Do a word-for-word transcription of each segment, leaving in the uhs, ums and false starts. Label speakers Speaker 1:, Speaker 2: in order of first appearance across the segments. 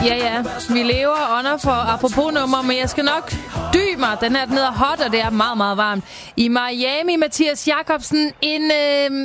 Speaker 1: Ja, ja. Vi lever under for apropos nummer, men jeg skal nok dy mig. Den her, den hedder Hot, og det er meget, meget varmt. I Miami, Mathias Jakobsen, en øh,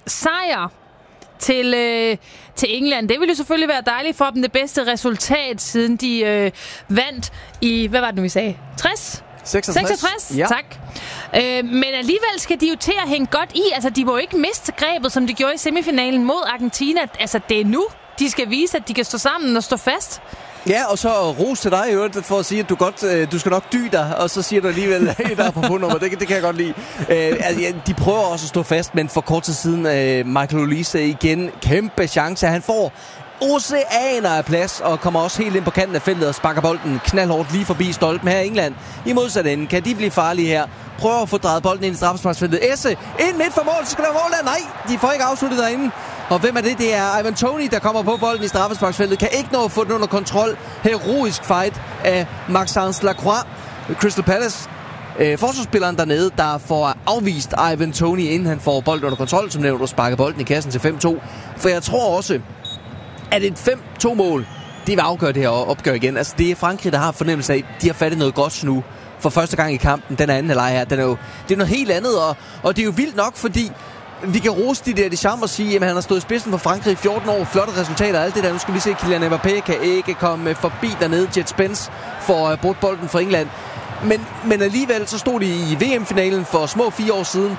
Speaker 1: sejr til, øh, til England. Det ville jo selvfølgelig være dejligt for dem. Det bedste resultat, siden de øh, vandt i, hvad var det nu, vi sagde? tres?
Speaker 2: seksogtres.
Speaker 1: seksogtres?
Speaker 2: Ja.
Speaker 1: Tak. Øh, men alligevel skal de jo til at hænge godt i. Altså, de må jo ikke miste grebet, som de gjorde i semifinalen mod Argentina. Altså, det er nu, de skal vise, at de kan stå sammen og stå fast.
Speaker 2: Ja, og så ros til dig, Jørgen, for at sige, at du, godt, øh, du skal nok dy dig, og så siger du alligevel et apropos nummer. Det, det kan jeg godt lide. Øh, altså, ja, de prøver også at stå fast, men for kort tid siden, øh, Michael Olise igen, kæmpe chance. Han får oceaner af plads, og kommer også helt ind på kanten af feltet og sparker bolden knaldhårdt lige forbi stolpen her i England. I modsat ende kan de blive farlige her. Prøver at få drejet bolden ind i straffesparksfeltet. Esse, ind midt for mål, så skal der mål der. Nej, de får ikke afsluttet derinde. Og hvem er det? Det er Ivan Toney, der kommer på bolden i straffesparksfeltet. Kan ikke nå at få den under kontrol. Heroisk fight af Maxence Lacroix, Crystal Palace. Øh, forsvarsspilleren dernede, der får afvist Ivan Toney, inden han får bolden under kontrol, som nævnt, og sparker bolden i kassen til fem to. For jeg tror også, at et fem to mål, det vil afgøre det her opgør igen. Altså, det er Frankrig, der har fornemmelse af, at de har fattet noget godt nu. For første gang i kampen, den anden halvleg her, den er jo, det er noget helt andet, og, og det er jo vildt nok, fordi vi kan rose de der Deschamps og sige, at han har stået i spidsen for Frankrig i fjorten år, flotte resultater og alt det der. Nu skal vi se, Kylian Mbappé kan ikke komme forbi dernede. Jet Spence får brudt bolden for England. Men, men alligevel så stod de i V M-finalen for små fire år siden,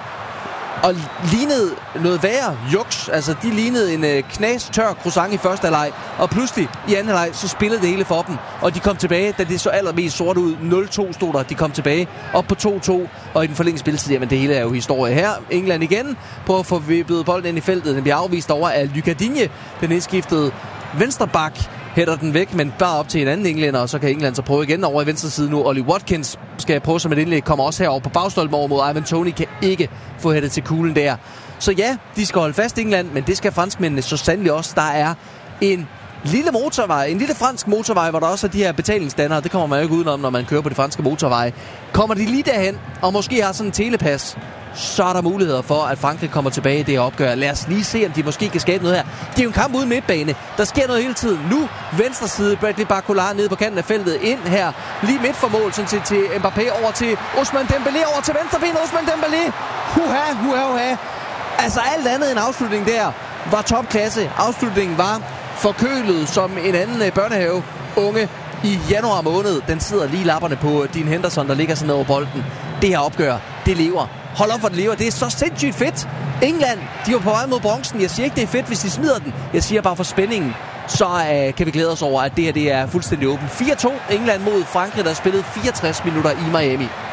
Speaker 2: og lignede noget værre juks. Altså, de lignede en øh, knas tør croissant i første halvleg, og pludselig i anden halvleg, så spillede det hele for dem. Og de kom tilbage, da det så allermest sort ud. nul to stod der, de kom tilbage op på to to, og i den forlængende spilletid, jamen det hele er jo historie her. England igen på at få vippet bolden ind i feltet. Den bliver afvist over af Lucas Digne, den indskiftede venstreback. Hætter den væk, men bare op til en anden englænder, og så kan England så prøve igen over i venstre side nu. Ollie Watkins skal prøve som et indlæg, kommer også herover på bagstolpen over mod Ivan Toney, kan ikke få hættet til kuglen der. Så ja, de skal holde fast i England, men det skal franskmændene så sandelig også. Der er en lille motorvej, en lille fransk motorvej, hvor der også er de her betalingsstandere. Det kommer man jo ikke udenom, når man kører på de franske motorveje. Kommer de lige derhen, og måske har sådan en telepas, så er der muligheder for, at Frankrig kommer tilbage i det her opgør. Lad os lige se, om de måske kan skabe noget her. Det er jo en kamp uden midtbane. Der sker noget hele tiden. Nu venstre side, Bradley Barcola nede på kanten af feltet. Ind her, lige midt for mål, sådan til, til Mbappé, over til Ousmane Dembélé, over til venstre ben, Ousmane Dembélé. Huha, huha, huha. Altså alt andet end afslutningen der var topklasse. Afslutningen var forkølet som en anden børnehave unge i januar måned. Den sidder lige i lapperne på Dean Henderson, der ligger sådan over bolden. Det her opgør, det lever. Hold op, hvor det lever. Det er så sindssygt fedt. England, de var på vej mod bronzen. Jeg siger ikke, det er fedt, hvis de smider den. Jeg siger bare for spændingen. Så uh, kan vi glæde os over, at det her det er fuldstændig åbent. fire to England mod Frankrig, der har spillet fireogtres minutter i Miami.